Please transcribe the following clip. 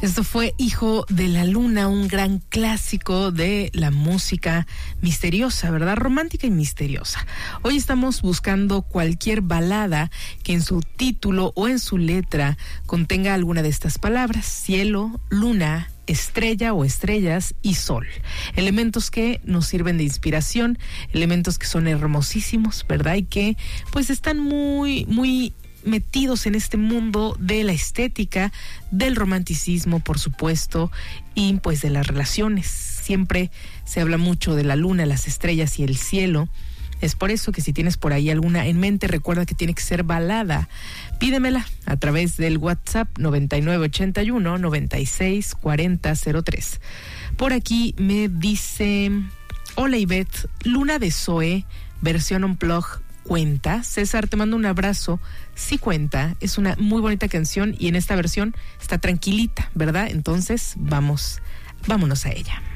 Esto fue Hijo de la Luna, un gran clásico de la música misteriosa, ¿verdad? Romántica y misteriosa. Hoy estamos buscando cualquier balada que en su título o en su letra contenga alguna de estas palabras: cielo, luna, estrella o estrellas y sol. Elementos que nos sirven de inspiración, elementos que son hermosísimos, ¿verdad? Y que pues están muy metidos en este mundo de la estética, del romanticismo, por supuesto, y pues de las relaciones. Siempre se habla mucho de la luna, las estrellas y el cielo. Es por eso que si tienes por ahí alguna en mente, recuerda que tiene que ser balada. Pídemela a través del WhatsApp 9981-964003. Por aquí me dice: hola Ivette, Luna de Zoe, versión unplug, ¿cuenta? César, te mando un abrazo. Sí cuenta, es una muy bonita canción y en esta versión está tranquilita, ¿verdad? Entonces vámonos a ella.